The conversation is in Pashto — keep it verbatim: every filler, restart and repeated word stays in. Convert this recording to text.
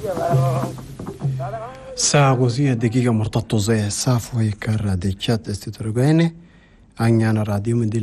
Saa così دقيقة مرتبطة زي الساف وهي كرة ديشات استترجيني أني أنا راديو من